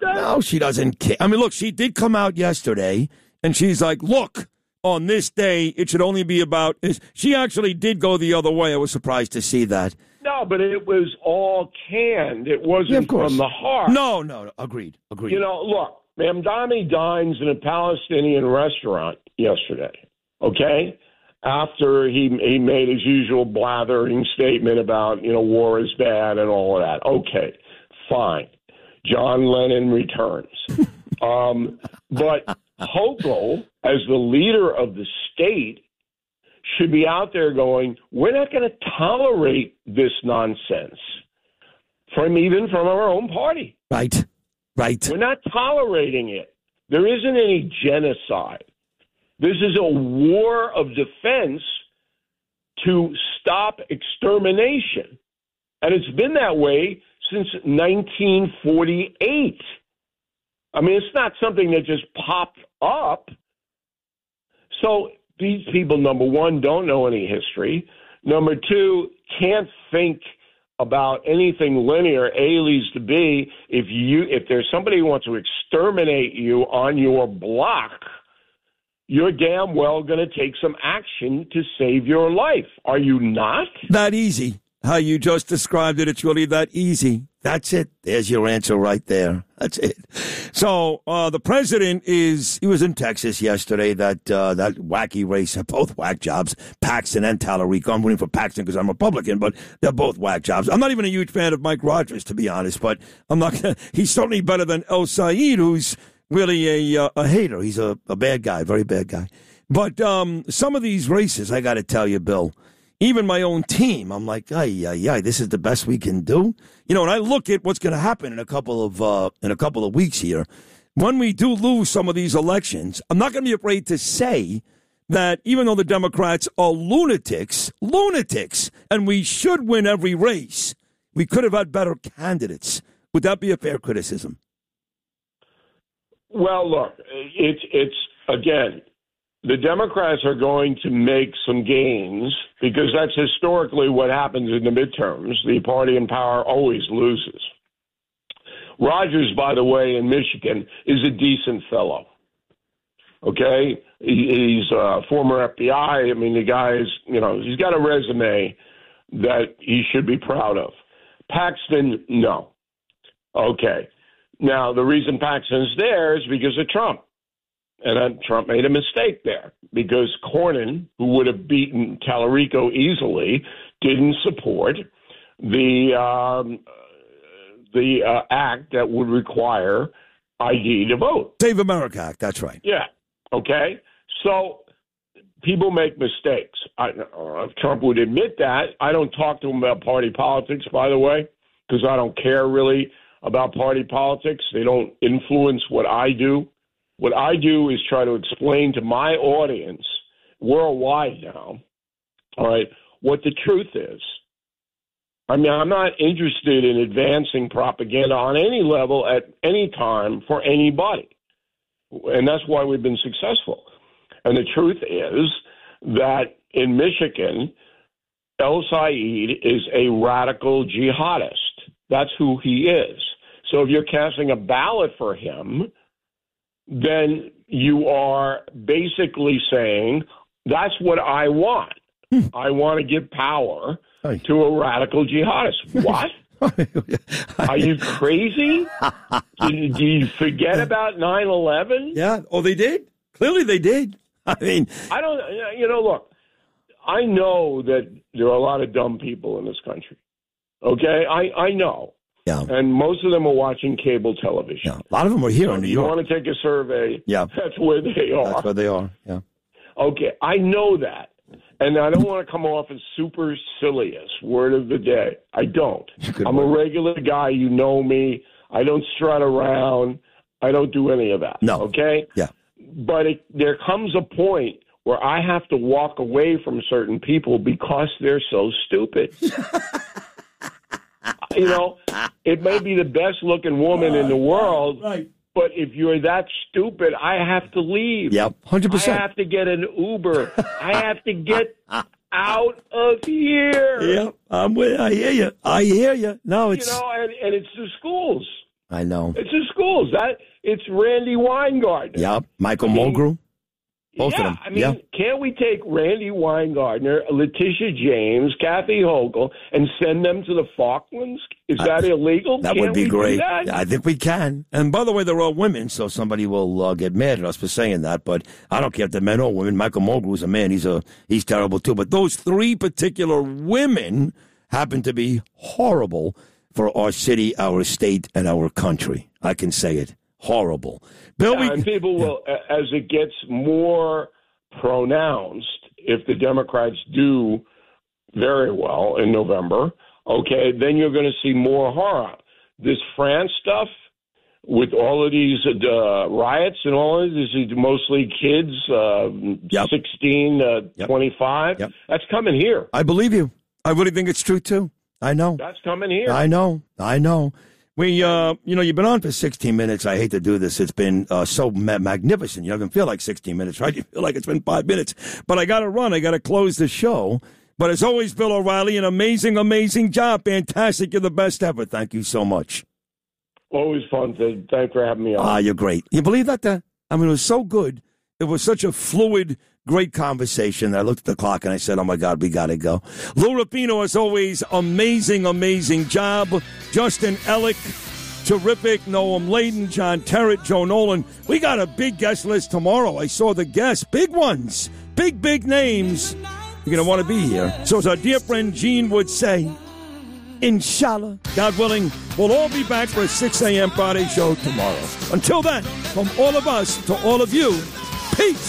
that? No, she doesn't care. I mean, look, she did come out yesterday, and she's like, look, on this day, it should only be about... She actually did go the other way. I was surprised to see that. No, but it was all canned. It wasn't from the heart. No. Agreed. You know, look, Mamdani dines in a Palestinian restaurant yesterday, okay? After he made his usual blathering statement about, war is bad and all of that. Okay, fine. John Lennon returns. But Hochul, as the leader of the state, should be out there going, we're not going to tolerate this nonsense even from our own party. Right. We're not tolerating it. There isn't any genocide. This is a war of defense to stop extermination. And it's been that way since 1948. I mean, it's not something that just popped up. So these people, number one, don't know any history. Number two, can't think about anything linear. A leads to B. If there's somebody who wants to exterminate you on your block, you're damn well going to take some action to save your life. Are you not? That easy. How you just described it, it's really that easy. That's it. There's your answer right there. That's it. So the president he was in Texas yesterday, that wacky race, both whack jobs, Paxton and Tallarico. I'm rooting for Paxton because I'm Republican, but they're both whack jobs. I'm not even a huge fan of Mike Rogers, to be honest, but he's certainly better than El Said, who's really a hater. He's a bad guy, very bad guy. But some of these races, I got to tell you, Bill, even my own team, I'm like, this is the best we can do. And I look at what's going to happen in a couple of weeks here. When we do lose some of these elections, I'm not going to be afraid to say that even though the Democrats are lunatics, and we should win every race, we could have had better candidates. Would that be a fair criticism? Well, look, it's again, the Democrats are going to make some gains because that's historically what happens in the midterms. The party in power always loses. Rogers, by the way, in Michigan, is a decent fellow. Okay? He's a former FBI. I mean, the guy is, he's got a resume that he should be proud of. Paxton, no. Okay. Now, the reason Paxton's there is because of Trump. And then Trump made a mistake there because Cornyn, who would have beaten Tallarico easily, didn't support the act that would require ID to vote. Save America Act, that's right. Yeah. Okay. So people make mistakes. If Trump would admit that, I don't talk to him about party politics, by the way, because I don't care really about party politics. They don't influence what I do. What I do is try to explain to my audience worldwide now, all right, what the truth is. I mean, I'm not interested in advancing propaganda on any level at any time for anybody. And that's why we've been successful. And the truth is that in Michigan, El Said is a radical jihadist. That's who he is. So if you're casting a ballot for him, then you are basically saying, that's what I want. I want to give power to a radical jihadist. What? Are you crazy? Did you forget about 9/11? Yeah. Oh, they did? Clearly they did. I mean, I don't, look, I know that there are a lot of dumb people in this country. Okay? I know. Yeah. And most of them are watching cable television. Yeah. A lot of them are here in New York. You want to take a survey? Yeah. That's where they are. That's where they are, yeah. Okay, I know that. And I don't want to come off as supercilious, word of the day. I don't. I'm a regular guy. You know me. I don't strut around. I don't do any of that. No. Okay? Yeah. But there comes a point where I have to walk away from certain people because they're so stupid. It may be the best-looking woman in the world, right. But if you're that stupid, I have to leave. Yep, 100%. I have to get an Uber. I have to get out of here. Yep, I hear you. No, it's... and it's the schools. I know. It's the schools. It's Randy Weingartner. Yep. Michael Mulgrew. Both of them. I mean, can't we take Randy Weingartner, Letitia James, Kathy Hochul, and send them to the Falklands? Is that illegal? That would be great. I think we can. And by the way, they're all women, so somebody will get mad at us for saying that. But I don't care if they're men or women. Michael Mulgrew is a man. He's terrible too. But those three particular women happen to be horrible for our city, our state, and our country. I can say it. Horrible. Bill, and people will, as it gets more pronounced, if the Democrats do very well in November, okay, then you're going to see more horror. This France stuff with all of these riots and all of this is mostly kids, 16 to 25. Yep. That's coming here. I believe you. I really think it's true, too. I know. That's coming here. I know. We, you've been on for 16 minutes. I hate to do this. It's been so magnificent. You don't even feel like 16 minutes, right? You feel like it's been 5 minutes. But I got to run. I got to close the show. But as always, Bill O'Reilly, an amazing, amazing job. Fantastic. You're the best ever. Thank you so much. Always fun. Thanks for having me on. You're great. You believe that? I mean, it was so good. It was such a fluid, great conversation. I looked at the clock and I said, oh, my God, we got to go. Lou Rapino, as always, amazing, amazing job. Justin Ellick, terrific. Noam Layden, John Terrett, Joe Nolan. We got a big guest list tomorrow. I saw the guests. Big ones. Big names. You're going to want to be here. So as our dear friend Gene would say, inshallah, God willing, we'll all be back for a 6 a.m. Friday show tomorrow. Until then, from all of us to all of you, peace.